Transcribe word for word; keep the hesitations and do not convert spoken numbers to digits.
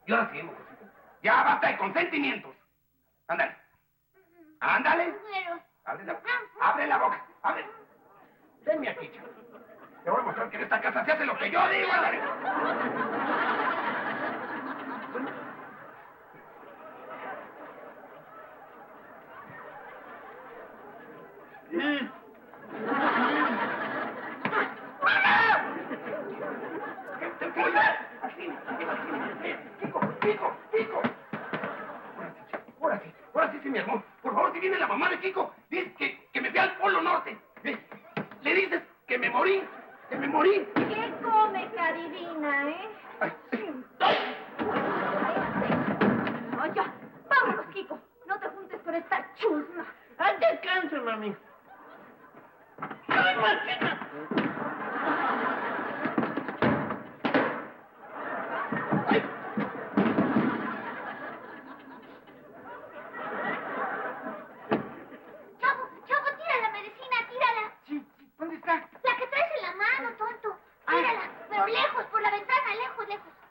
Y ahora sí, mujercita. Ya basta de consentimientos. Ándale. Ándale. Pero... Abre la, abre la boca. Abre. Denme aquí, chavo. Te voy a mostrar que en esta casa se hace lo que yo digo. Ándale. Sí. Kiko, Kiko, Kiko. Ahora sí, ahora sí se me armó. Por favor, si viene la mamá de Kiko, dice que, que me fui al Polo Norte. Le dices que me morí, que me morí. ¿Qué come, Caridina, eh? Ay, ay. No, ya. Vámonos, Kiko. No te juntes con esta chusma. ¡Ay, descansa, mami! ¡Ay, machita! Chavo, chavo, tira la medicina, tírala. Sí, sí, ¿dónde está? La que traes en la mano, tonto. Tírala, pero lejos, por la ventana, lejos, lejos.